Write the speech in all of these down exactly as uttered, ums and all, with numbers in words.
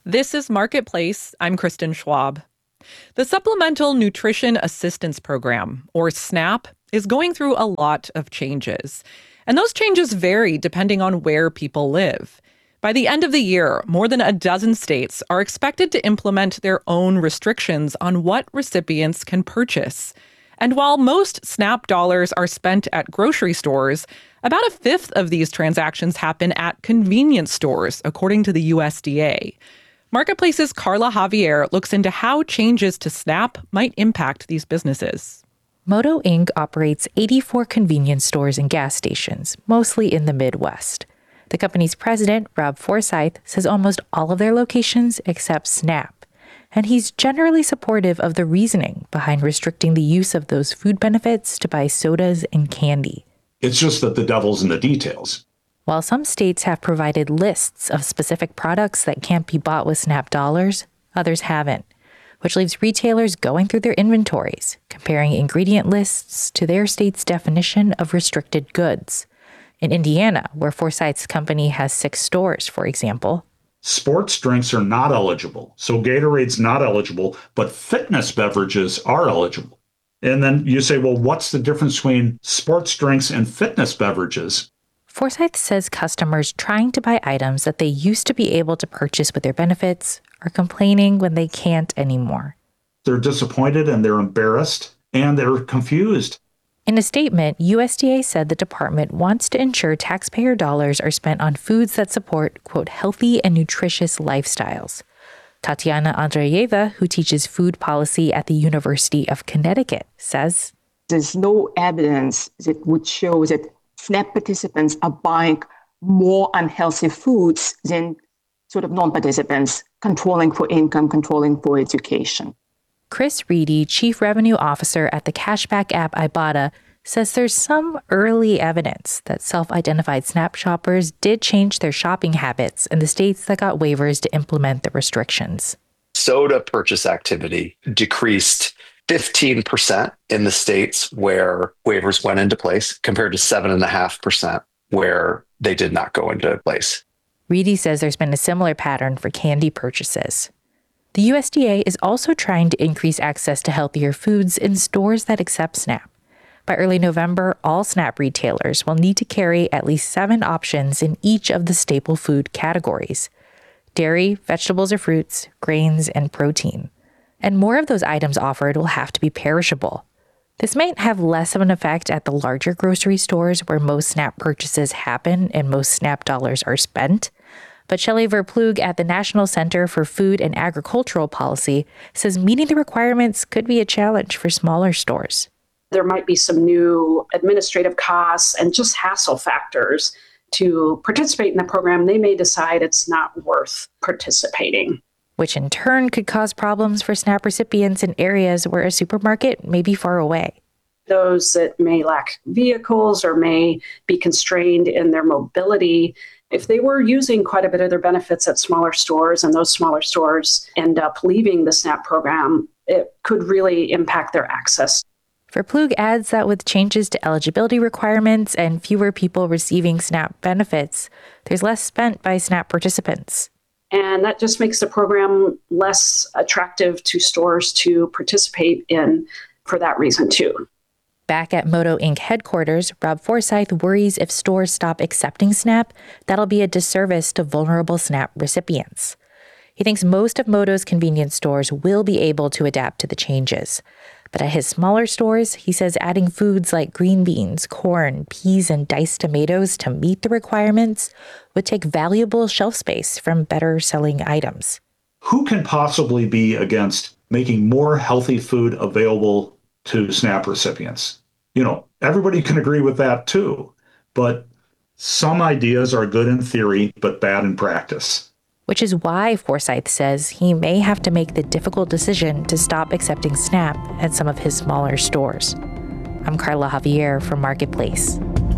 This is Marketplace. I'm Kristen Schwab. The Supplemental Nutrition Assistance Program, or SNAP, is going through a lot of changes. And those changes vary depending on where people live. By the end of the year, more than a dozen states are expected to implement their own restrictions on what recipients can purchase. And while most SNAP dollars are spent at grocery stores, about a fifth of these transactions happen at convenience stores, according to the U S D A. Marketplace's Carla Javier looks into how changes to SNAP might impact these businesses. Moto Incorporated operates eighty-four convenience stores and gas stations, mostly in the Midwest. The company's president, Rob Forsyth, says almost all of their locations accept SNAP, and he's generally supportive of the reasoning behind restricting the use of those food benefits to buy sodas and candy. It's just that the devil's in the details. While some states have provided lists of specific products that can't be bought with SNAP dollars, others haven't, which leaves retailers going through their inventories, comparing ingredient lists to their state's definition of restricted goods. In Indiana, where Forsyth's company has six stores, for example, sports drinks are not eligible, so Gatorade's not eligible, but fitness beverages are eligible. And then you say, well, what's the difference between sports drinks and fitness beverages? Forsyth says customers trying to buy items that they used to be able to purchase with their benefits are complaining when they can't anymore. They're disappointed and they're embarrassed and they're confused. In a statement, U S D A said the department wants to ensure taxpayer dollars are spent on foods that support, quote, healthy and nutritious lifestyles. Tatiana Andreeva, who teaches food policy at the University of Connecticut, says, there's no evidence that would show that SNAP participants are buying more unhealthy foods than sort of non-participants, controlling for income, controlling for education. Chris Reedy, Chief Revenue Officer at the cashback app Ibotta, says there's some early evidence that self-identified SNAP shoppers did change their shopping habits in the states that got waivers to implement the restrictions. Soda purchase activity decreased fifteen percent in the states where waivers went into place compared to seven point five percent where they did not go into place. Reedy says there's been a similar pattern for candy purchases. The U S D A is also trying to increase access to healthier foods in stores that accept SNAP. By early November, all SNAP retailers will need to carry at least seven options in each of the staple food categories: dairy, vegetables or fruits, grains, and protein. And more of those items offered will have to be perishable. This might have less of an effect at the larger grocery stores where most SNAP purchases happen and most SNAP dollars are spent. But Shelley Verplug at the National Center for Food and Agricultural Policy says meeting the requirements could be a challenge for smaller stores. There might be some new administrative costs and just hassle factors to participate in the program. They may decide it's not worth participating, which in turn could cause problems for SNAP recipients in areas where a supermarket may be far away. Those that may lack vehicles or may be constrained in their mobility, if they were using quite a bit of their benefits at smaller stores and those smaller stores end up leaving the SNAP program, it could really impact their access. Verplug adds that with changes to eligibility requirements and fewer people receiving SNAP benefits, there's less spent by SNAP participants. And that just makes the program less attractive to stores to participate in for that reason, too. Back at Moto Incorporated headquarters, Rob Forsyth worries if stores stop accepting SNAP, that'll be a disservice to vulnerable SNAP recipients. He thinks most of Moto's convenience stores will be able to adapt to the changes. But at his smaller stores, he says adding foods like green beans, corn, peas, and diced tomatoes to meet the requirements would take valuable shelf space from better-selling items. Who can possibly be against making more healthy food available to SNAP recipients? You know, everybody can agree with that too, but some ideas are good in theory, but bad in practice. Which is why Forsyth says he may have to make the difficult decision to stop accepting SNAP at some of his smaller stores. I'm Carla Javier for Marketplace.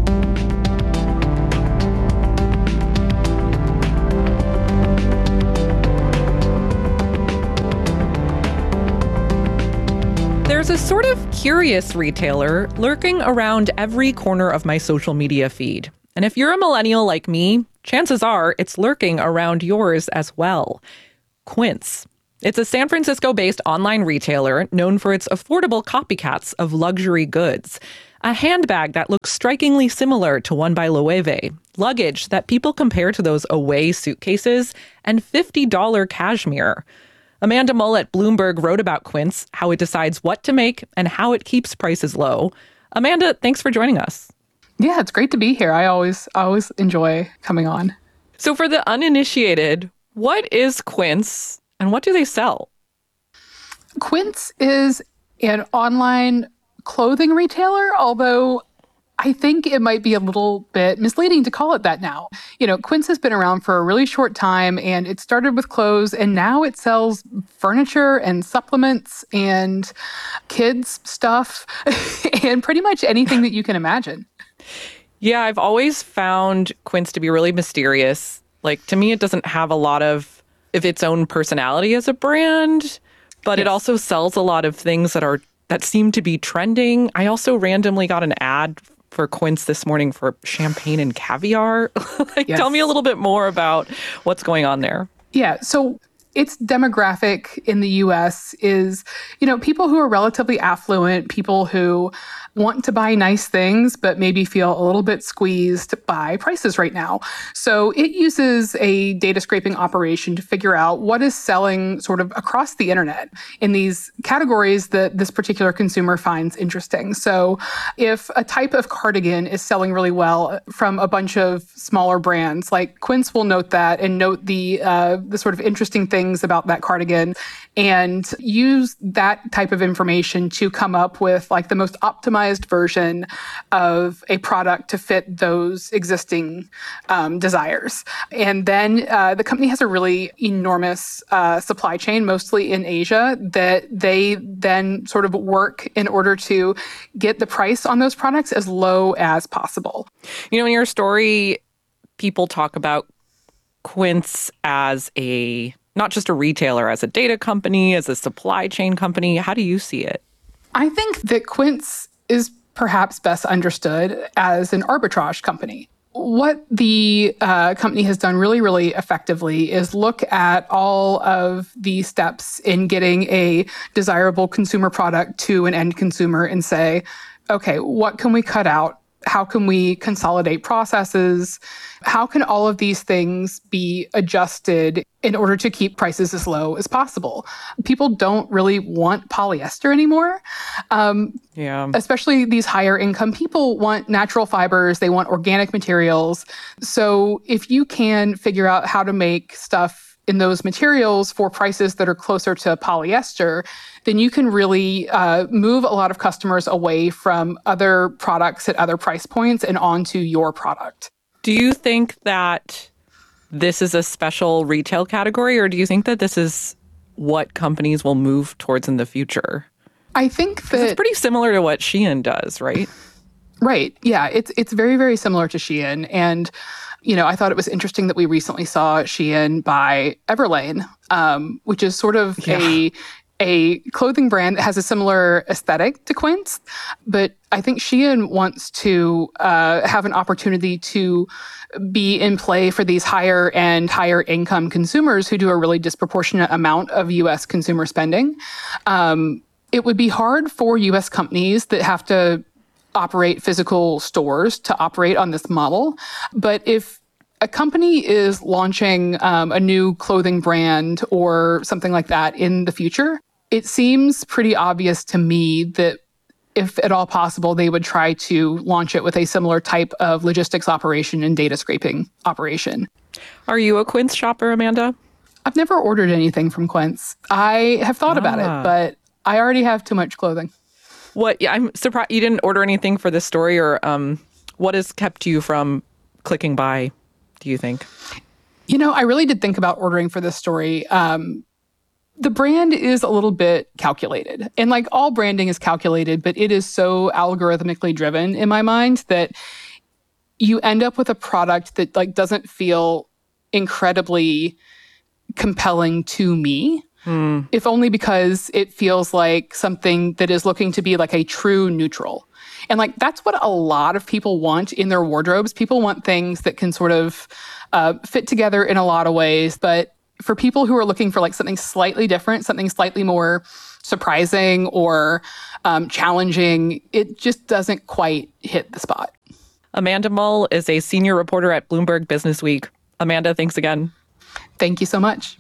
There's a sort of curious retailer lurking around every corner of my social media feed. And if you're a millennial like me, chances are it's lurking around yours as well. Quince. It's a San Francisco-based online retailer known for its affordable copycats of luxury goods. A handbag that looks strikingly similar to one by Loewe, luggage that people compare to those Away suitcases, and fifty dollars cashmere. Amanda Mull at Bloomberg wrote about Quince, how it decides what to make, and how it keeps prices low. Amanda, thanks for joining us. Yeah, it's great to be here. I always always enjoy coming on. So for the uninitiated, what is Quince and what do they sell? Quince is an online clothing retailer, although I think it might be a little bit misleading to call it that now. You know, Quince has been around for a really short time, and it started with clothes, and now it sells furniture and supplements and kids stuff and pretty much anything that you can imagine. Yeah, I've always found Quince to be really mysterious. Like, to me, it doesn't have a lot of, of its own personality as a brand, but yes. It also sells a lot of things that are that seem to be trending. I also randomly got an ad for Quince this morning for champagne and caviar. like, yes. Tell me a little bit more about what's going on there. Yeah, so its demographic in the U S is, you know, people who are relatively affluent, people who want to buy nice things, but maybe feel a little bit squeezed by prices right now. So it uses a data scraping operation to figure out what is selling sort of across the internet in these categories that this particular consumer finds interesting. So if a type of cardigan is selling really well from a bunch of smaller brands, like Quince will note that and note the uh, the sort of interesting things about that cardigan and use that type of information to come up with like the most optimized version of a product to fit those existing um, desires. And then uh, the company has a really enormous uh, supply chain, mostly in Asia, that they then sort of work in order to get the price on those products as low as possible. You know, in your story, people talk about Quince as a, not just a retailer, as a data company, as a supply chain company. How do you see it? I think that Quince is perhaps best understood as an arbitrage company. What the uh, company has done really, really effectively is look at all of the steps in getting a desirable consumer product to an end consumer and say, okay, what can we cut out? How can we consolidate processes? How can all of these things be adjusted in order to keep prices as low as possible? People don't really want polyester anymore. Um, yeah. Especially these higher income people want natural fibers. They want organic materials. So if you can figure out how to make stuff in those materials for prices that are closer to polyester, then you can really uh, move a lot of customers away from other products at other price points and onto your product. Do you think that this is a special retail category, or do you think that this is what companies will move towards in the future? I think that it's pretty similar to what Shein does, right? Right. Yeah, it's it's very, very similar to Shein. And you know, I thought it was interesting that we recently saw Shein buy Everlane, um, which is sort of yeah. a a clothing brand that has a similar aesthetic to Quince. But I think Shein wants to uh, have an opportunity to be in play for these higher and higher income consumers who do a really disproportionate amount of U S consumer spending. Um, it would be hard for U S companies that have to operate physical stores to operate on this model. But if a company is launching um, a new clothing brand or something like that in the future, it seems pretty obvious to me that if at all possible, they would try to launch it with a similar type of logistics operation and data scraping operation. Are you a Quince shopper, Amanda? I've never ordered anything from Quince. I have thought ah. about it, but I already have too much clothing. What? Yeah, I'm surprised you didn't order anything for this story, or um, what has kept you from clicking buy, do you think? You know, I really did think about ordering for this story. Um, the brand is a little bit calculated. And like all branding is calculated, but it is so algorithmically driven in my mind that you end up with a product that like doesn't feel incredibly compelling to me. Hmm. If only because it feels like something that is looking to be like a true neutral. And like, that's what a lot of people want in their wardrobes. People want things that can sort of uh, fit together in a lot of ways, but for people who are looking for like something slightly different, something slightly more surprising or um, challenging, it just doesn't quite hit the spot. Amanda Mull is a senior reporter at Bloomberg Businessweek. Amanda, thanks again. Thank you so much.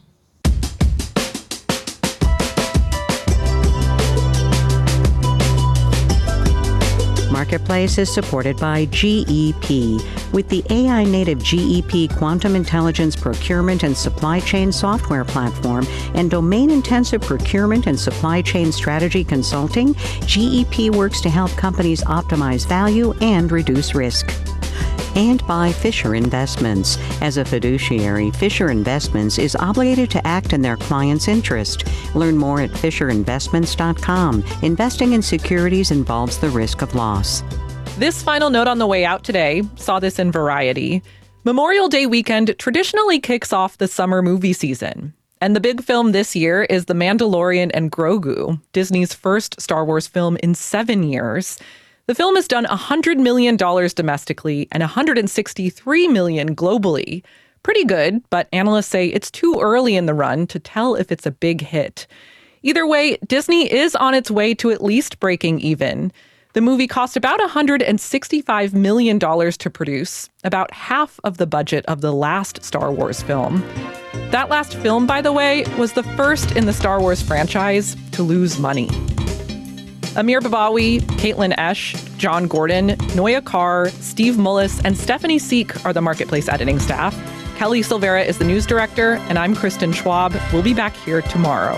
Marketplace is supported by G E P. With the A I-native G E P Quantum Intelligence Procurement and Supply Chain Software Platform and domain-intensive procurement and supply chain strategy consulting, G E P works to help companies optimize value and reduce risk. And by Fisher Investments. As a fiduciary, Fisher Investments is obligated to act in their client's interest. Learn more at fisher investments dot com. Investing in securities involves the risk of loss. This final note on the way out today, saw this in Variety. Memorial Day weekend traditionally kicks off the summer movie season. And the big film this year is The Mandalorian and Grogu, Disney's first Star Wars film in seven years. The film has done one hundred million dollars domestically and one hundred sixty-three million dollars globally. Pretty good, but analysts say it's too early in the run to tell if it's a big hit. Either way, Disney is on its way to at least breaking even. The movie cost about one hundred sixty-five million dollars to produce, about half of the budget of the last Star Wars film. That last film, by the way, was the first in the Star Wars franchise to lose money. Amir Babawi, Caitlin Esch, John Gordon, Noya Carr, Steve Mullis, and Stephanie Seek are the Marketplace editing staff. Kelly Silvera is the news director, and I'm Kristen Schwab. We'll be back here tomorrow.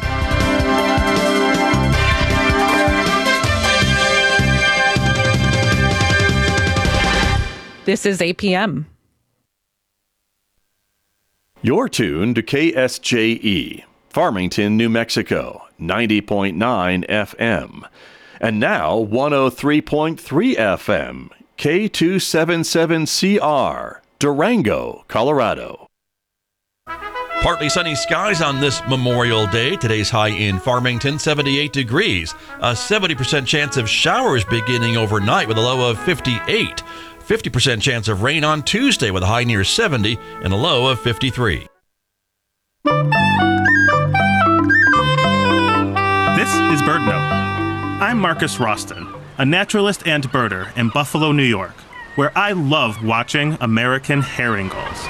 This is A P M. You're tuned to K S J E, Farmington, New Mexico, ninety point nine F M. And now one oh three point three F M, K two seventy-seven C R, Durango, Colorado. Partly sunny skies on this Memorial Day. Today's high in Farmington, seventy-eight degrees. A seventy percent chance of showers beginning overnight with a low of fifty-eight. fifty percent chance of rain on Tuesday with a high near seventy and a low of fifty-three. This is BirdNote. I'm Marcus Roston, a naturalist and birder in Buffalo, New York, where I love watching American herring gulls.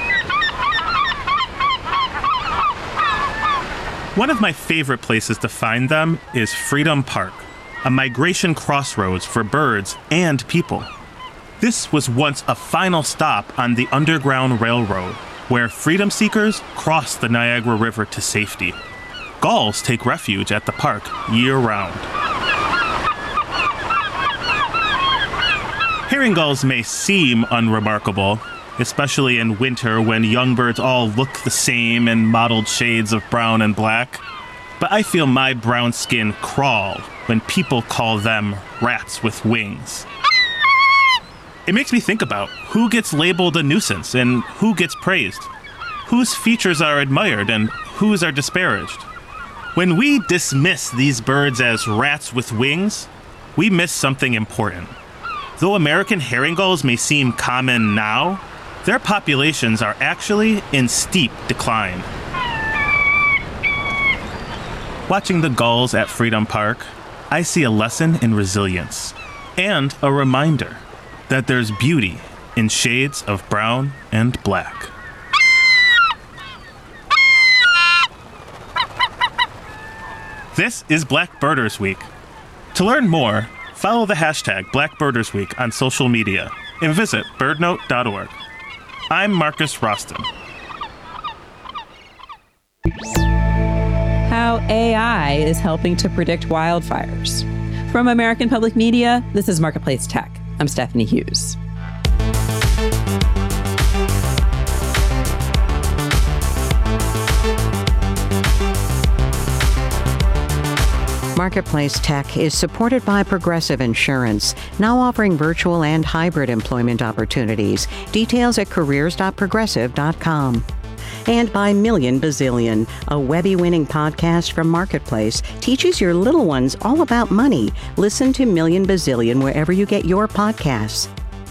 One of my favorite places to find them is Freedom Park, a migration crossroads for birds and people. This was once a final stop on the Underground Railroad, where freedom seekers crossed the Niagara River to safety. Gulls take refuge at the park year-round. Herring gulls may seem unremarkable, especially in winter when young birds all look the same in mottled shades of brown and black. But I feel my brown skin crawl when people call them rats with wings. It makes me think about who gets labeled a nuisance and who gets praised, whose features are admired and whose are disparaged. When we dismiss these birds as rats with wings, we miss something important. Though American herring gulls may seem common now, their populations are actually in steep decline. Watching the gulls at Freedom Park, I see a lesson in resilience and a reminder that there's beauty in shades of brown and black. This is Black Birders Week. To learn more, follow the hashtag Black Birders Week on social media and visit birdnote dot org. I'm Marcus Roston. How A I is helping to predict wildfires. From American Public Media, this is Marketplace Tech. I'm Stephanie Hughes. Marketplace Tech is supported by Progressive Insurance, now offering virtual and hybrid employment opportunities. Details at careers dot progressive dot com. And by Million Bazillion, a Webby-winning podcast from Marketplace, teaches your little ones all about money. Listen to Million Bazillion wherever you get your podcasts.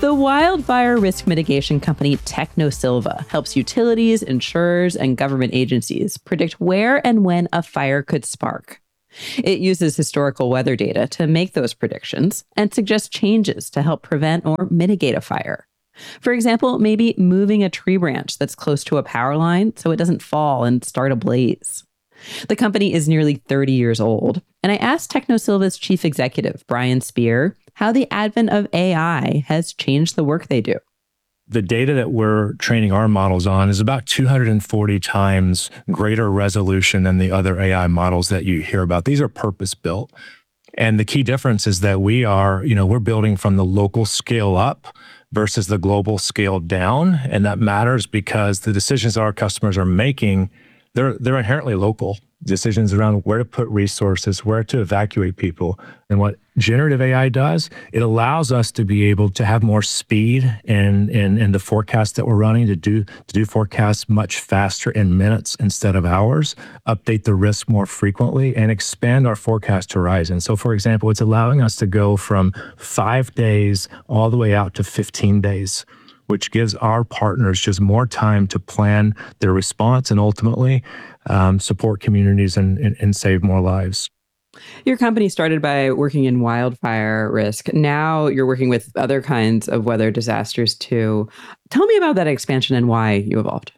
The wildfire risk mitigation company Technosilva helps utilities, insurers, and government agencies predict where and when a fire could spark. It uses historical weather data to make those predictions and suggest changes to help prevent or mitigate a fire. For example, maybe moving a tree branch that's close to a power line so it doesn't fall and start a blaze. The company is nearly thirty years old, and I asked Technosilva's chief executive, Brian Spear, how the advent of A I has changed the work they do. The data that we're training our models on is about two hundred forty times greater resolution than the other A I models that you hear about. These are purpose-built. And the key difference is that we are, you know, we're building from the local scale up versus the global scale down. And that matters because the decisions our customers are making, they're they're inherently local. Decisions around where to put resources, where to evacuate people. And what generative A I does, it allows us to be able to have more speed in, in, in the forecast that we're running, to do to do forecasts much faster in minutes instead of hours, update the risk more frequently, and expand our forecast horizon. So for example, it's allowing us to go from five days all the way out to fifteen days, which gives our partners just more time to plan their response and ultimately um, support communities and, and, and save more lives. Your company started by working in wildfire risk. Now you're working with other kinds of weather disasters too. Tell me about that expansion and why you evolved.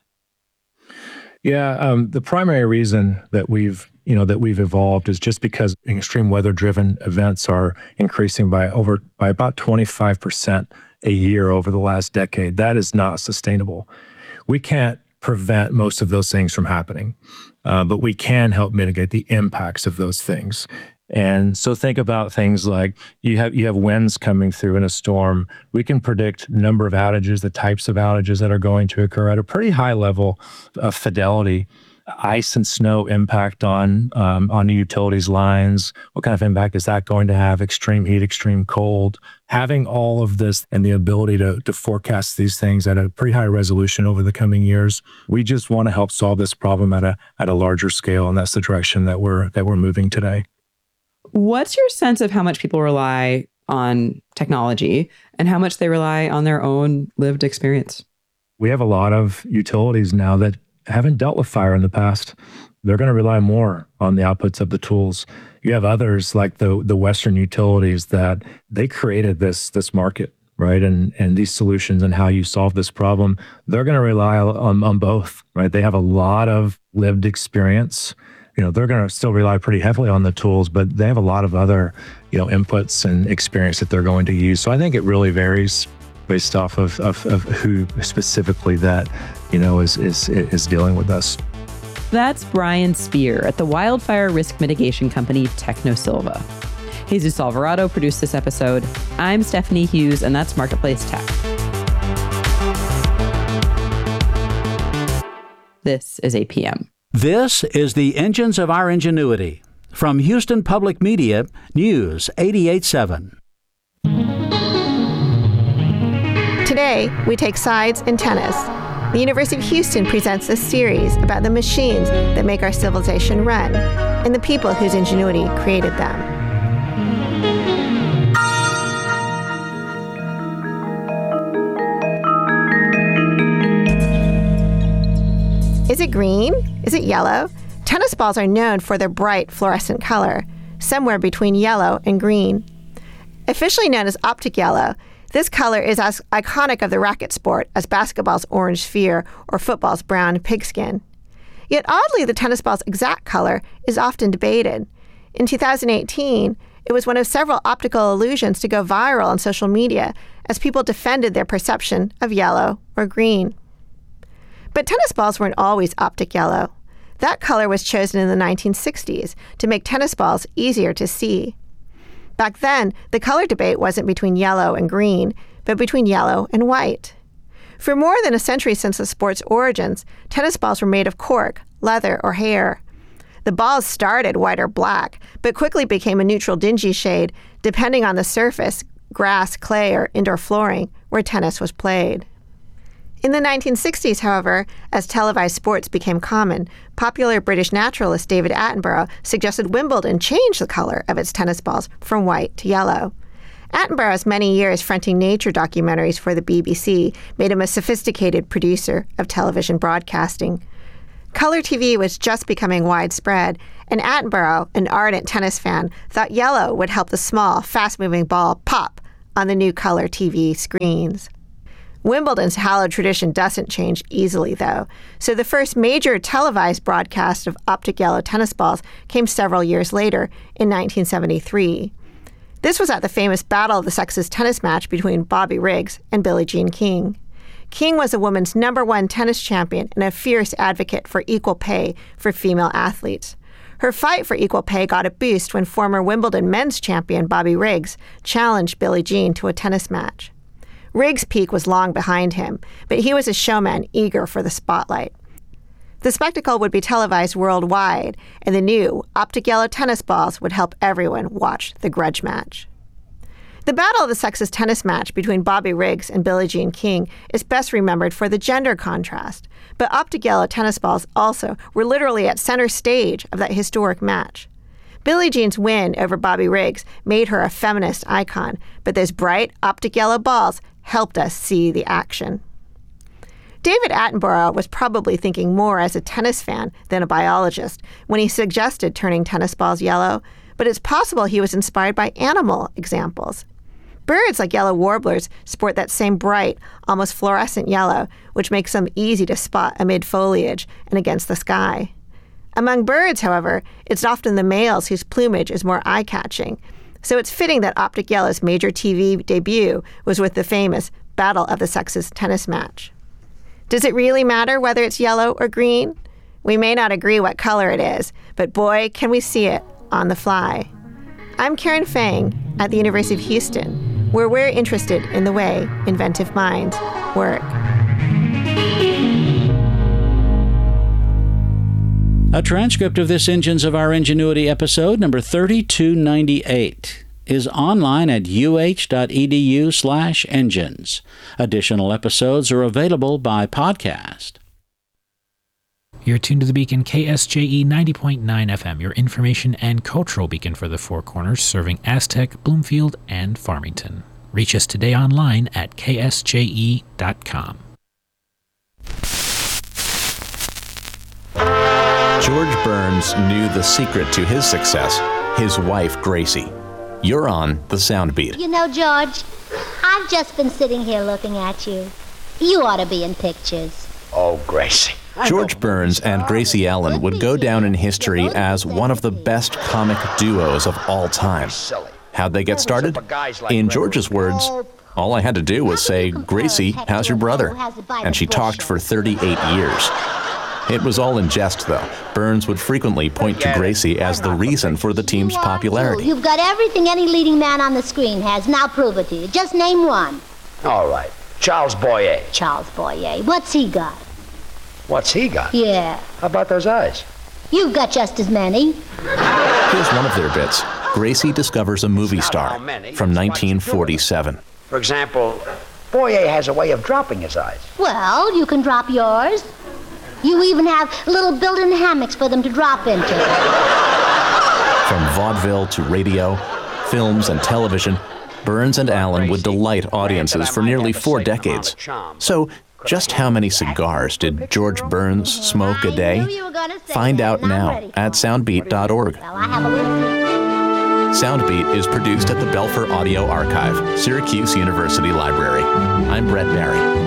Yeah, um, the primary reason that we've you know that we've evolved is just because extreme weather-driven events are increasing by over by about twenty-five percent a year over the last decade. That is not sustainable. We can't prevent most of those things from happening, uh, but we can help mitigate the impacts of those things. And so think about things like you have you have winds coming through in a storm. We can predict the number of outages, the types of outages that are going to occur at a pretty high level of fidelity. Ice and snow impact on um, on the utilities lines. What kind of impact is that going to have? Extreme heat, extreme cold. Having all of this and the ability to to forecast these things at a pretty high resolution over the coming years, we just want to help solve this problem at a at a larger scale, and that's the direction that we're that we're moving today. What's your sense of how much people rely on technology and how much they rely on their own lived experience? We have a lot of utilities now that haven't dealt with fire in the past. They're going to rely more on the outputs of the tools. You have others like the the Western utilities that they created this this market, right? And and these solutions and how you solve this problem, they're going to rely on, on both, right? They have a lot of lived experience. You know, they're going to still rely pretty heavily on the tools, but they have a lot of other, you know, inputs and experience that they're going to use. So I think it really varies based off of, of, of who specifically that, you know, is, is, is dealing with us. That's Brian Spear at the wildfire risk mitigation company Technosilva. Jesus Alvarado produced this episode. I'm Stephanie Hughes, and that's Marketplace Tech. This is A P M. This is the Engines of Our Ingenuity. From Houston Public Media, News eighty-eight point seven. Today, we take sides in tennis. The University of Houston presents a series about the machines that make our civilization run and the people whose ingenuity created them. Is it green? Is it yellow? Tennis balls are known for their bright fluorescent color, somewhere between yellow and green. Officially known as optic yellow, this color is as iconic of the racket sport as basketball's orange sphere or football's brown pigskin. Yet oddly, the tennis ball's exact color is often debated. In two thousand eighteen, it was one of several optical illusions to go viral on social media as people defended their perception of yellow or green. But tennis balls weren't always optic yellow. That color was chosen in the nineteen sixties to make tennis balls easier to see. Back then, the color debate wasn't between yellow and green, but between yellow and white. For more than a century since the sport's origins, tennis balls were made of cork, leather, or hair. The balls started white or black, but quickly became a neutral dingy shade, depending on the surface, grass, clay, or indoor flooring, where tennis was played. In the nineteen sixties, however, as televised sports became common, popular British naturalist David Attenborough suggested Wimbledon change the color of its tennis balls from white to yellow. Attenborough's many years fronting nature documentaries for the B B C made him a sophisticated producer of television broadcasting. Color T V was just becoming widespread, and Attenborough, an ardent tennis fan, thought yellow would help the small, fast-moving ball pop on the new color T V screens. Wimbledon's hallowed tradition doesn't change easily, though, so the first major televised broadcast of optic yellow tennis balls came several years later, in nineteen seventy-three. This was at the famous Battle of the Sexes tennis match between Bobby Riggs and Billie Jean King. King was a woman's number one tennis champion and a fierce advocate for equal pay for female athletes. Her fight for equal pay got a boost when former Wimbledon men's champion Bobby Riggs challenged Billie Jean to a tennis match. Riggs' peak was long behind him, but he was a showman eager for the spotlight. The spectacle would be televised worldwide, and the new optic yellow tennis balls would help everyone watch the grudge match. The Battle of the Sexes tennis match between Bobby Riggs and Billie Jean King is best remembered for the gender contrast, but optic yellow tennis balls also were literally at center stage of that historic match. Billie Jean's win over Bobby Riggs made her a feminist icon, but those bright optic yellow balls helped us see the action. David Attenborough was probably thinking more as a tennis fan than a biologist when he suggested turning tennis balls yellow, but it's possible he was inspired by animal examples. Birds like yellow warblers sport that same bright, almost fluorescent yellow, which makes them easy to spot amid foliage and against the sky. Among birds, however, it's often the males whose plumage is more eye-catching, so it's fitting that Optic Yellow's major T V debut was with the famous Battle of the Sexes tennis match. Does it really matter whether it's yellow or green? We may not agree what color it is, but boy, can we see it on the fly. I'm Karen Fang at the University of Houston, where we're interested in the way inventive minds work. A transcript of this Engines of Our Ingenuity episode, number thirty-two ninety-eight, is online at uh.edu slash engines. Additional episodes are available by podcast. You're tuned to the Beacon, K S J E ninety point nine F M, your information and cultural beacon for the Four Corners, serving Aztec, Bloomfield, and Farmington. Reach us today online at k s j e dot com. George Burns knew the secret to his success, his wife, Gracie. You're on The Soundbeat. You know, George, I've just been sitting here looking at you. You ought to be in pictures. Oh, Gracie. George Burns and Gracie Allen would go down in history as one of the best comic duos of all time. How'd they get started? In George's words, all I had to do was say, "Gracie, how's your brother?" And she talked for thirty-eight years. It was all in jest, though. Burns would frequently point to Gracie as the reason for the team's popularity. You've got everything any leading man on the screen has. Now prove it to you. Just name one. All right. Charles Boyer. Charles Boyer. What's he got? What's he got? Yeah. How about those eyes? You've got just as many. Here's one of their bits. Gracie discovers a movie star from nineteen forty-seven. For example, Boyer has a way of dropping his eyes. Well, you can drop yours. You even have little built-in hammocks for them to drop into. From vaudeville to radio, films and television, Burns and Allen would delight audiences for nearly four decades. So, just how many cigars did George Burns smoke a day? Find out now at soundbeat dot org. Soundbeat is produced at the Belfer Audio Archive, Syracuse University Library. I'm Brett Barry.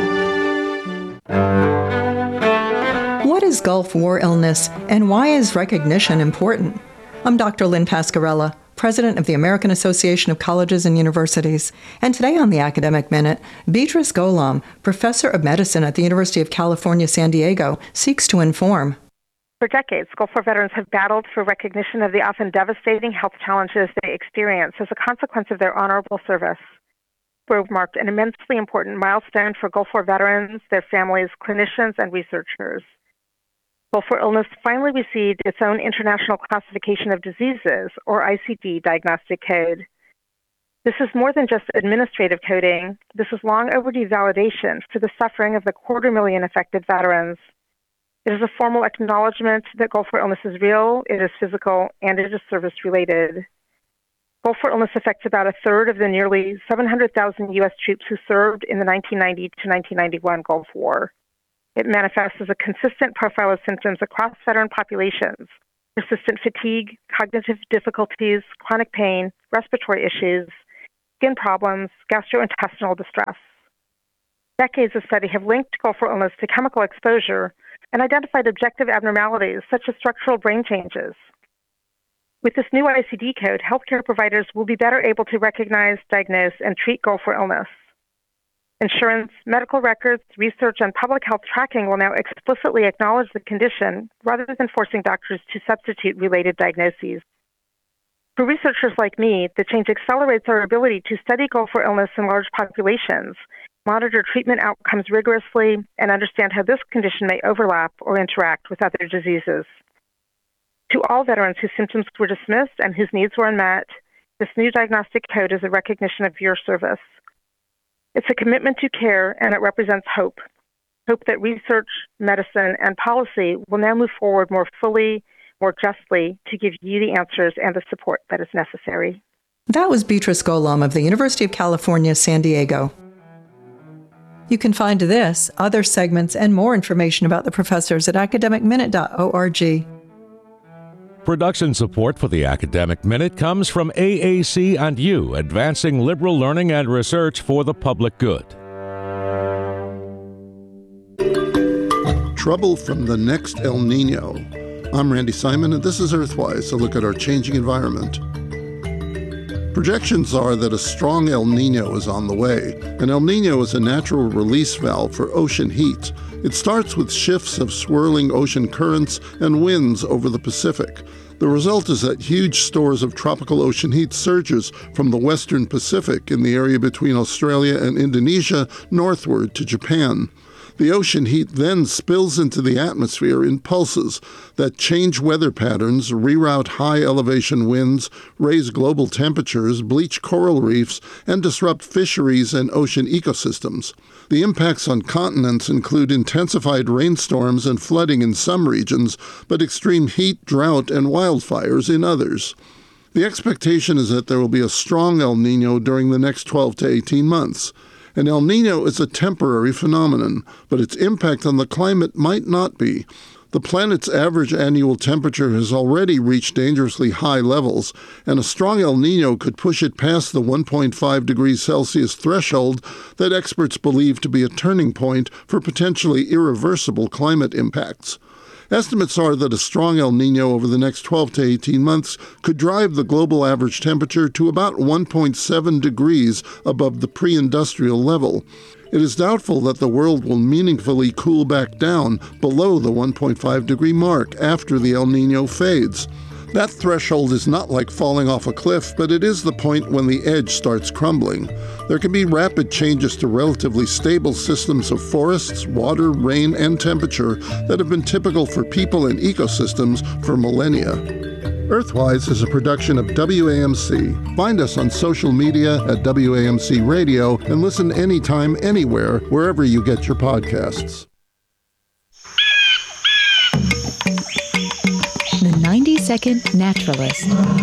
What is Gulf War illness, and why is recognition important? I'm Doctor Lynn Pascarella, President of the American Association of Colleges and Universities. And today on the Academic Minute, Beatrice Golomb, Professor of Medicine at the University of California, San Diego, seeks to inform. For decades, Gulf War veterans have battled for recognition of the often devastating health challenges they experience as a consequence of their honorable service. We marked an immensely important milestone for Gulf War veterans, their families, clinicians, and researchers. Gulf War illness finally received its own International Classification of Diseases, or I C D, diagnostic code. This is more than just administrative coding. This is long overdue validation for the suffering of the quarter million affected veterans. It is a formal acknowledgement that Gulf War illness is real, it is physical, and it is service-related. Gulf War illness affects about a third of the nearly seven hundred thousand U S troops who served in the nineteen ninety to nineteen ninety-one Gulf War. It manifests as a consistent profile of symptoms across veteran populations: persistent fatigue, cognitive difficulties, chronic pain, respiratory issues, skin problems, gastrointestinal distress. Decades of study have linked Gulf War illness to chemical exposure and identified objective abnormalities such as structural brain changes. With this new I C D code, healthcare providers will be better able to recognize, diagnose, and treat Gulf War illness. Insurance, medical records, research, and public health tracking will now explicitly acknowledge the condition rather than forcing doctors to substitute related diagnoses. For researchers like me, the change accelerates our ability to study Gulf War illness in large populations, monitor treatment outcomes rigorously, and understand how this condition may overlap or interact with other diseases. To all veterans whose symptoms were dismissed and whose needs were unmet, this new diagnostic code is a recognition of your service. It's a commitment to care, and it represents hope. Hope that research, medicine, and policy will now move forward more fully, more justly, to give you the answers and the support that is necessary. That was Beatrice Golomb of the University of California, San Diego. You can find this, other segments, and more information about the professors at academic minute dot org. Production support for the Academic Minute comes from A A C and you, advancing liberal learning and research for the public good. Trouble from the next El Nino. I'm Randy Simon, and this is Earthwise, a look at our changing environment. Projections are that a strong El Nino is on the way. An El Nino is a natural release valve for ocean heat. It starts with shifts of swirling ocean currents and winds over the Pacific. The result is that huge stores of tropical ocean heat surges from the western Pacific in the area between Australia and Indonesia northward to Japan. The ocean heat then spills into the atmosphere in pulses that change weather patterns, reroute high-elevation winds, raise global temperatures, bleach coral reefs, and disrupt fisheries and ocean ecosystems. The impacts on continents include intensified rainstorms and flooding in some regions, but extreme heat, drought, and wildfires in others. The expectation is that there will be a strong El Nino during the next twelve to eighteen months. An El Nino is a temporary phenomenon, but its impact on the climate might not be. The planet's average annual temperature has already reached dangerously high levels, and a strong El Nino could push it past the one point five degrees Celsius threshold that experts believe to be a turning point for potentially irreversible climate impacts. Estimates are that a strong El Nino over the next twelve to eighteen months could drive the global average temperature to about one point seven degrees above the pre-industrial level. It is doubtful that the world will meaningfully cool back down below the one point five degree mark after the El Nino fades. That threshold is not like falling off a cliff, but it is the point when the edge starts crumbling. There can be rapid changes to relatively stable systems of forests, water, rain, and temperature that have been typical for people and ecosystems for millennia. Earthwise is a production of W A M C. Find us on social media at W A M C Radio and listen anytime, anywhere, wherever you get your podcasts. The ninety second Naturalist.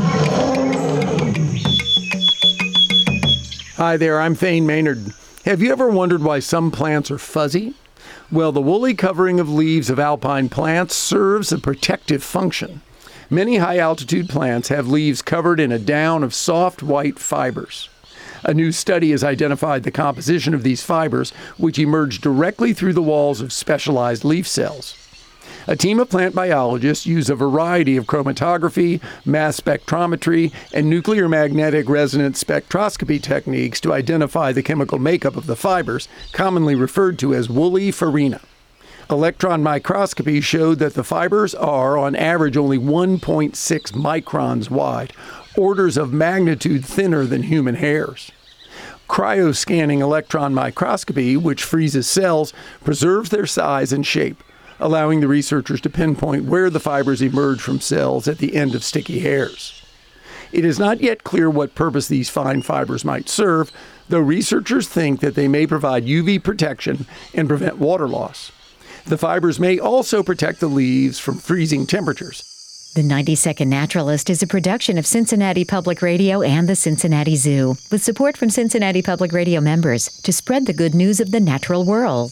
Hi there, I'm Thane Maynard. Have you ever wondered why some plants are fuzzy? Well, the woolly covering of leaves of alpine plants serves a protective function. Many high-altitude plants have leaves covered in a down of soft white fibers. A new study has identified the composition of these fibers, which emerge directly through the walls of specialized leaf cells. A team of plant biologists use a variety of chromatography, mass spectrometry, and nuclear magnetic resonance spectroscopy techniques to identify the chemical makeup of the fibers, commonly referred to as woolly farina. Electron microscopy showed that the fibers are, on average, only one point six microns wide, orders of magnitude thinner than human hairs. Cryoscanning electron microscopy, which freezes cells, preserves their size and shape, allowing the researchers to pinpoint where the fibers emerge from cells at the end of sticky hairs. It is not yet clear what purpose these fine fibers might serve, though researchers think that they may provide U V protection and prevent water loss. The fibers may also protect the leaves from freezing temperatures. The ninety second Naturalist is a production of Cincinnati Public Radio and the Cincinnati Zoo, with support from Cincinnati Public Radio members to spread the good news of the natural world.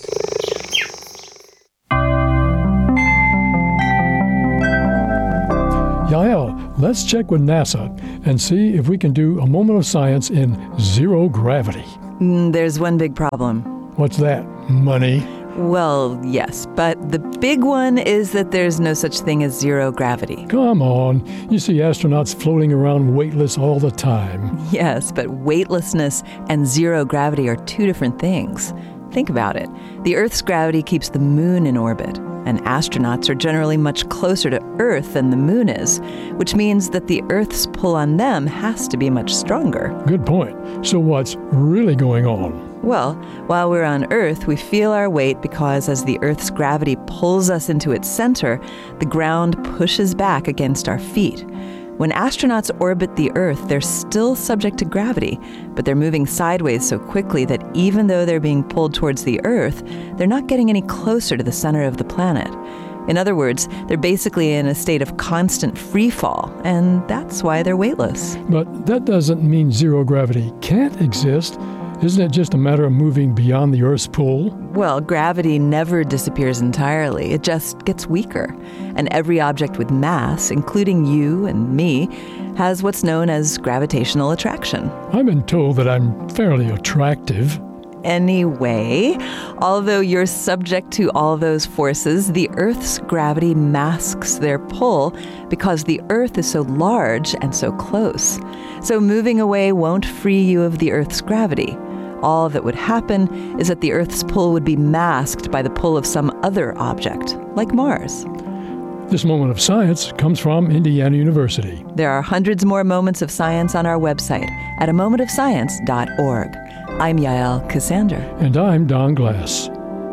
Yael, let's check with NASA and see if we can do a moment of science in zero gravity. Mm, there's one big problem. What's that? Money? Well, yes, but the big one is that there's no such thing as zero gravity. Come on. You see astronauts floating around weightless all the time. Yes, but weightlessness and zero gravity are two different things. Think about it. The Earth's gravity keeps the moon in orbit, and astronauts are generally much closer to Earth than the moon is, which means that the Earth's pull on them has to be much stronger. Good point. So what's really going on? Well, while we're on Earth, we feel our weight because as the Earth's gravity pulls us into its center, the ground pushes back against our feet. When astronauts orbit the Earth, they're still subject to gravity, but they're moving sideways so quickly that even though they're being pulled towards the Earth, they're not getting any closer to the center of the planet. In other words, they're basically in a state of constant free fall, and that's why they're weightless. But that doesn't mean zero gravity can't exist. Isn't it just a matter of moving beyond the Earth's pull? Well, gravity never disappears entirely. It just gets weaker. And every object with mass, including you and me, has what's known as gravitational attraction. I've been told that I'm fairly attractive. Anyway, although you're subject to all those forces, the Earth's gravity masks their pull because the Earth is so large and so close. So moving away won't free you of the Earth's gravity. All that would happen is that the Earth's pull would be masked by the pull of some other object, like Mars. This moment of science comes from Indiana University. There are hundreds more moments of science on our website at a moment of science dot org. I'm Yael Cassandra. And I'm Don Glass.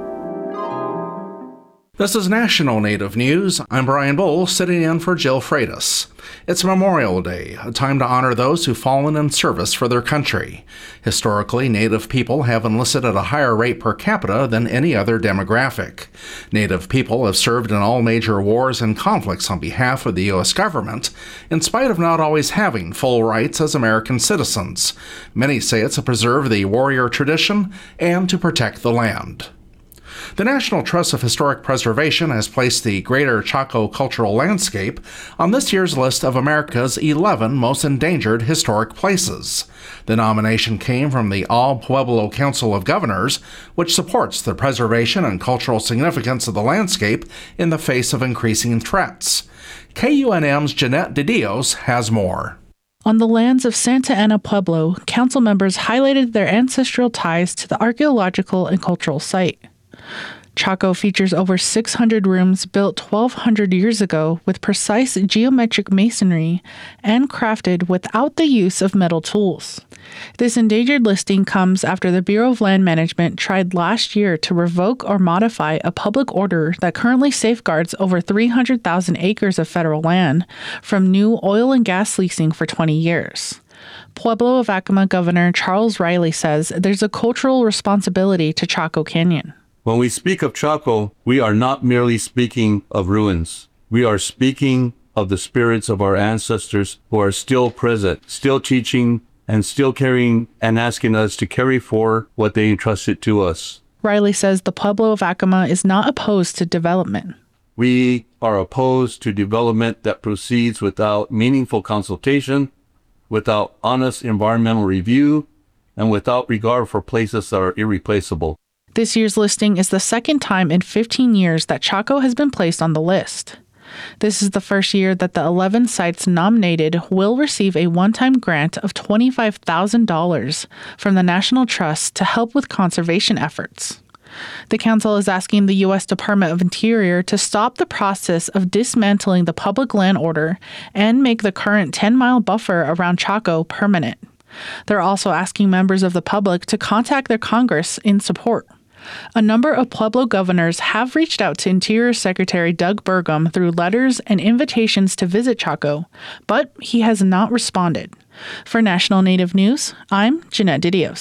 This is National Native News. I'm Brian Bull, sitting in for Jill Freitas. It's Memorial Day, a time to honor those who've fallen in service for their country. Historically, Native people have enlisted at a higher rate per capita than any other demographic. Native people have served in all major wars and conflicts on behalf of the U S government, in spite of not always having full rights as American citizens. Many say it's to preserve the warrior tradition and to protect the land. The National Trust of Historic Preservation has placed the Greater Chaco Cultural Landscape on this year's list of America's eleven most endangered historic places. The nomination came from the All Pueblo Council of Governors, which supports the preservation and cultural significance of the landscape in the face of increasing threats. K U N M's Jeanette De Dios has more. On the lands of Santa Ana Pueblo, council members highlighted their ancestral ties to the archaeological and cultural site. Chaco features over six hundred rooms built twelve hundred years ago with precise geometric masonry and crafted without the use of metal tools. This endangered listing comes after the Bureau of Land Management tried last year to revoke or modify a public order that currently safeguards over three hundred thousand acres of federal land from new oil and gas leasing for twenty years. Pueblo of Acoma Governor Charles Riley says there's a cultural responsibility to Chaco Canyon. When we speak of Chaco, we are not merely speaking of ruins. We are speaking of the spirits of our ancestors who are still present, still teaching, and still carrying and asking us to carry forward what they entrusted to us. Riley says the Pueblo of Acoma is not opposed to development. We are opposed to development that proceeds without meaningful consultation, without honest environmental review, and without regard for places that are irreplaceable. This year's listing is the second time in fifteen years that Chaco has been placed on the list. This is the first year that the eleven sites nominated will receive a one-time grant of twenty-five thousand dollars from the National Trust to help with conservation efforts. The council is asking the U S Department of Interior to stop the process of dismantling the public land order and make the current ten-mile buffer around Chaco permanent. They're also asking members of the public to contact their Congress in support. A number of Pueblo governors have reached out to Interior Secretary Doug Burgum through letters and invitations to visit Chaco, but he has not responded. For National Native News, I'm Jeanette De Dios.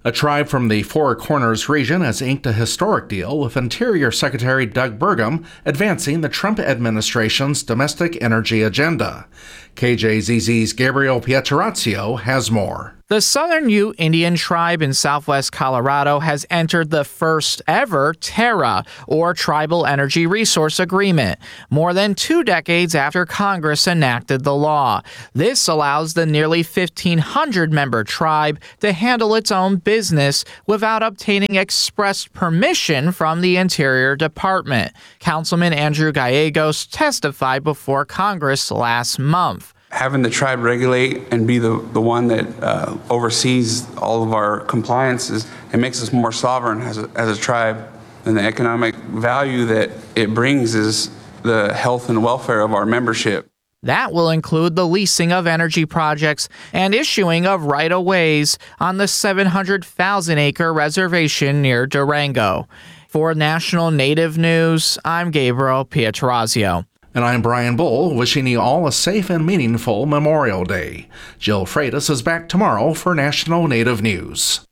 A tribe from the Four Corners region has inked a historic deal with Interior Secretary Doug Burgum, advancing the Trump administration's domestic energy agenda. K J Z Z's Gabriel Pietrorazio has more. The Southern Ute Indian tribe in southwest Colorado has entered the first ever TERRA, or Tribal Energy Resource Agreement, more than two decades after Congress enacted the law. This allows the nearly fifteen hundred member tribe to handle its own business without obtaining express permission from the Interior Department. Councilman Andrew Gallegos testified before Congress last month. Having the tribe regulate and be the, the one that uh, oversees all of our compliances, it makes us more sovereign as a, as a tribe. And the economic value that it brings is the health and welfare of our membership. That will include the leasing of energy projects and issuing of right-of-ways on the seven hundred thousand acre reservation near Durango. For National Native News, I'm Gabriel Pietrorazio. And I'm Brian Bull, wishing you all a safe and meaningful Memorial Day. Jill Freitas is back tomorrow for National Native News.